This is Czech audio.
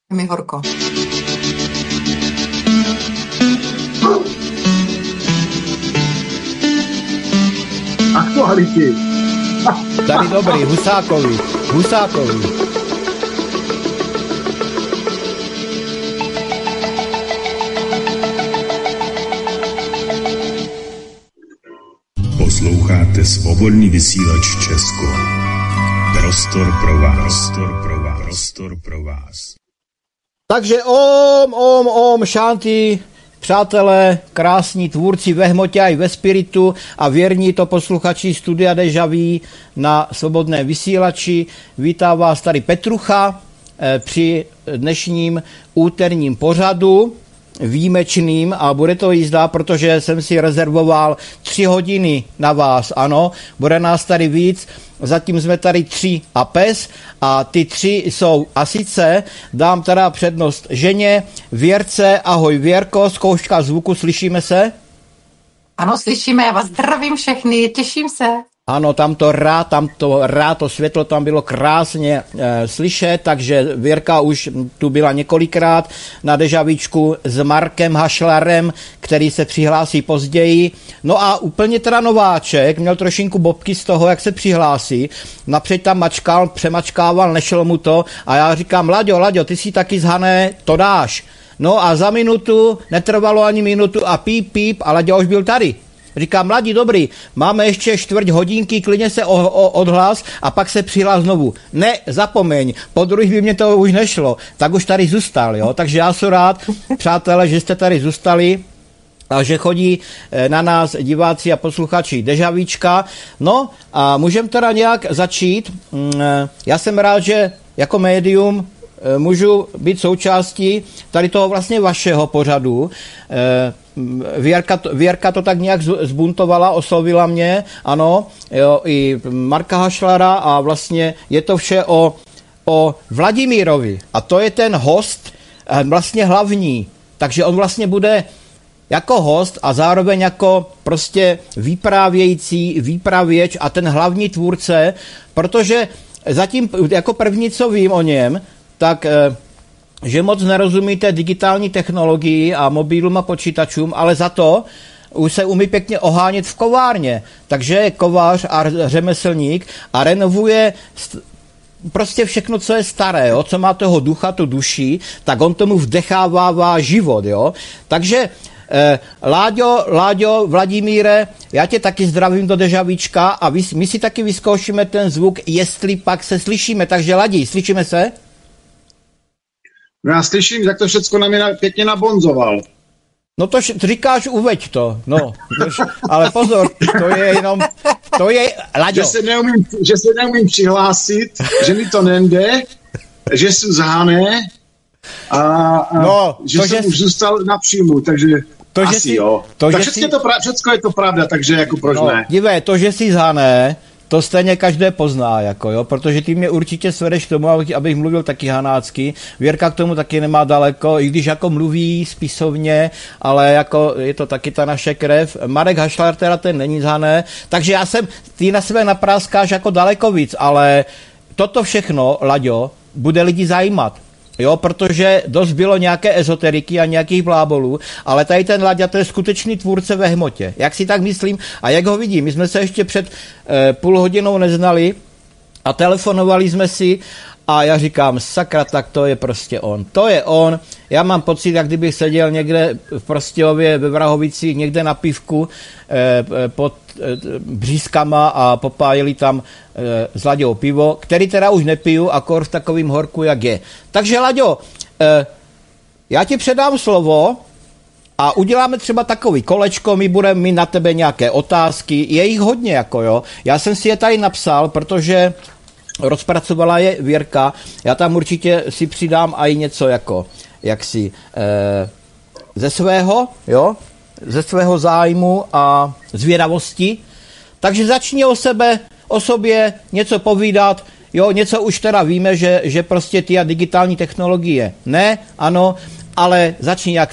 Je mi horko. Aktuality. Tady dobrý, Husákovi. Posloucháte Svobodný vysílač Česko. Prostor pro vás. Takže om, šanti, přátelé, krásní tvůrci ve hmotě i ve spiritu a věrní to posluchači Studia Deja Vu na Svobodném vysílači. Vítá vás tady Petrucha při dnešním úterním pořadu výjimečným a bude to jízda, protože jsem si rezervoval 3 hodiny na vás, ano, bude nás tady víc, zatím jsme tady 3 a pes a ty 3 jsou a sice dám teda přednost ženě, Věrce, ahoj Věrko, zkouška zvuku, slyšíme se? Ano, slyšíme, já vás zdravím všechny, těším se. Ano, tam to světlo tam bylo krásně slyšet, takže Věrka už tu byla několikrát na Dežavíčku s Markem Hašlarem, který se přihlásí později. No a úplně teda nováček, měl trošinku bobky z toho, jak se přihlásí. Napřed tam přemačkával, nešlo mu to a já říkám, Laďo, ty si taky zhané, to dáš. No a za minutu, netrvalo ani minutu a píp a Laďa už byl tady. Říkám, mladí, dobrý, máme ještě 4 hodinky, klidně se odhlas a pak se přihlás znovu. Ne, zapomeň, po druhých by mě to už nešlo, tak už tady zůstal, jo. Takže já jsem rád, přátelé, že jste tady zůstali a že chodí na nás diváci a posluchači Dežavíčka. No a můžeme teda nějak začít. Já jsem rád, že jako médium můžu být součástí tady toho vlastně vašeho pořadu. Věrka to tak nějak zbuntovala, oslovila mě, ano, jo, i Marka Hašlara a vlastně je to vše o Vladimírovi a to je ten host vlastně hlavní, takže on vlastně bude jako host a zároveň jako prostě výpravěč a ten hlavní tvůrce, protože zatím jako první, co vím o něm, tak že moc nerozumíte digitální technologii a mobilům a počítačům, ale za to už se umí pěkně ohánět v kovárně. Takže je kovář a řemeslník a renovuje prostě všechno, co je staré, jo? Co má toho ducha, tu duši, tak on tomu vdechává život. Jo? Takže Láďo, Vladimíre, já tě taky zdravím do Dežavíčka a my si taky vyzkoušíme ten zvuk, jestli pak se slyšíme. Takže Ladi, slyšíme se? No já slyším, jak to všecko na mě pěkně nabonzoval. No to říkáš, uveď to, no. Ale pozor, to je, Laďo. Že se neumím přihlásit, že mi to nejde, že jsem zhané a že jsem už zůstal na příjmu, takže to, asi jo. Všecko je to pravda, takže jako proč ne. Dívej, to, že jsi zhané, to stejně každé pozná, jako jo, protože ty mě určitě svedeš k tomu, abych mluvil taky hanácky. Věrka k tomu taky nemá daleko, i když jako mluví spisovně, ale jako je to taky ta naše krev. Marek Hašlar teda ten není zhané, takže ty na sebe napráskáš jako daleko víc, ale toto všechno, Laďo, bude lidi zajímat. Jo, protože dost bylo nějaké ezoteriky a nějakých blábolů, ale tady ten Laďa, to je skutečný tvůrce ve hmotě. Jak si tak myslím a jak ho vidím. My jsme se ještě před půl hodinou neznali a telefonovali jsme si a já říkám, sakra, tak to je prostě on. To je on. Já mám pocit, jak kdybych seděl někde v Prostějově ve Vrahovicích, někde na pivku pod břízkama a popájeli tam s Laďou pivo, který teda už nepiju, akor v takovým horku, jak je. Takže Laďo, já ti předám slovo a uděláme třeba takový kolečko, my budeme mít na tebe nějaké otázky, je jich hodně, jako jo. Já jsem si je tady napsal, protože rozpracovala je Věrka, já tam určitě si přidám i něco jako, jaksi ze svého zájmu a zvědavosti. Takže začni o sobě něco povídat, jo, něco už teda víme, že prostě ty a digitální technologie ne, ano, ale začni,